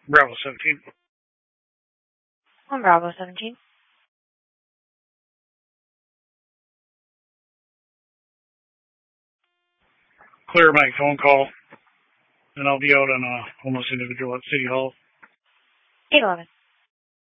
Bravo 17. On Bravo 17. Clear my phone call, and I'll be out on a homeless individual at City Hall. 811.